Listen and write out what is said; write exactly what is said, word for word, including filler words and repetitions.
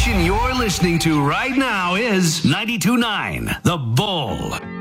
station you're listening to right now is ninety-two point nine The Bull.